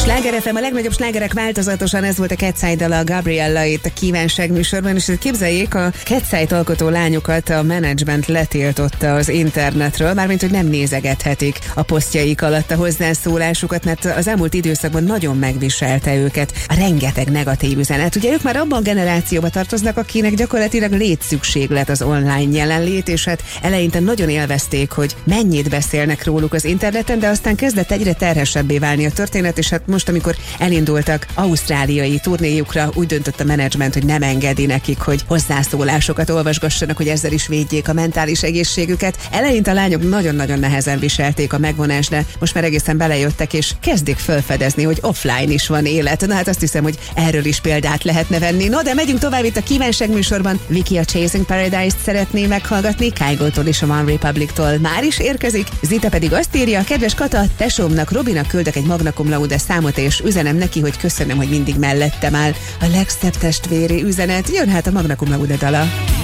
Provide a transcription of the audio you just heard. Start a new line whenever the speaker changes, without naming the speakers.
Sláger FM, a legnagyobb slágerek változatosan, ez volt a Cat's Eye dala, Gabriella itt a Kívánság műsorban, és képzeljék, a Cat's Eye-t alkotó lányokat a menedzsment letiltotta az internetről, mármint, hogy nem nézegethetik a posztjaik alatt a hozzászólásukat, mert az elmúlt időszakban nagyon megviselte őket a rengeteg negatív üzenet. Ugye ők már abban a generációba tartoznak, akinek gyakorlatilag létszükséglet az online jelenlét, és hát eleinte nagyon élvezték, hogy mennyit beszélnek róluk az interneten, de aztán kezdett egyre terhesebbé válni a történet, és hát most, amikor elindultak ausztráliai turnéjukra, úgy döntött a menedzsment, hogy nem engedi nekik, hogy hozzászólásokat olvasgassanak, hogy ezzel is védjék a mentális egészségüket. Eleinte a lányok nagyon-nagyon nehezen viselték a megvonást, de most már egészen belejöttek, és kezdik felfedezni, hogy offline is van élet. Na hát azt hiszem, hogy erről is példát lehetne venni. No, de megyünk tovább itt a Kívánság műsorban. Viki a Chasing Paradise-t szeretné meghallgatni, Kygo-tól és a One Republic-tól már is érkezik. Zita pedig azt írja, kedves Kata, tesómnak, Robinak küldök egy Magna Cum Laude számot, és üzenem neki, hogy köszönöm, hogy mindig mellettem áll. A legszebb testvéri üzenet, jön hát a Magna Cum Laude dala.